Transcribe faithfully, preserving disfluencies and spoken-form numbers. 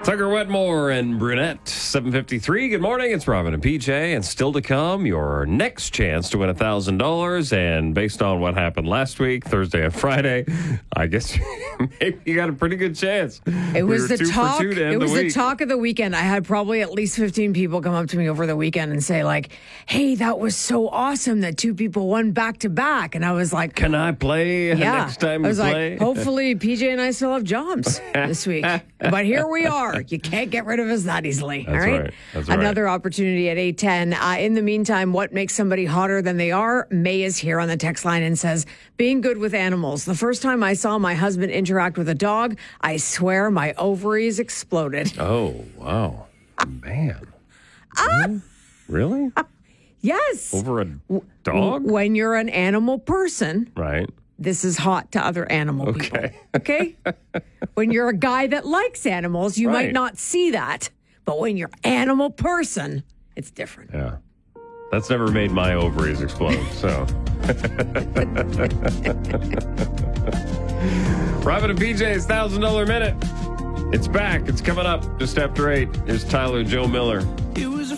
Tucker Wetmore and Brunette, seven fifty-three. Good morning. It's Robin and P J. And still to come, your next chance to win one thousand dollars. And based on what happened last week, Thursday and Friday, I guess maybe you got a pretty good chance. It was we the two talk. For two to end it was the, the talk of the weekend. I had probably at least fifteen people come up to me over the weekend and say, like, hey, that was so awesome that two people won back to back. And I was like, can I play yeah. next time I was we like, play? hopefully P J and I still have jobs this week. But here we are. You can't get rid of us that easily. That's all right. right. That's right. Another opportunity at eight ten. Uh, in the meantime, what makes somebody hotter than they are? May is here on the text line and says, being good with animals. The first time I saw my husband interact with a dog, I swear my ovaries exploded. Oh, wow. Man. Ah! Really? Yes. Over a dog? When you're an animal person, Right. this is hot to other animal people. Okay. Okay? When you're a guy that likes animals, you Right. might not see that. But when you're an animal person, it's different. Yeah. That's never made my ovaries explode, so. Robin and P J's one thousand dollars Minute. It's back. It's coming up just after eight. Here's Tyler Joe Miller.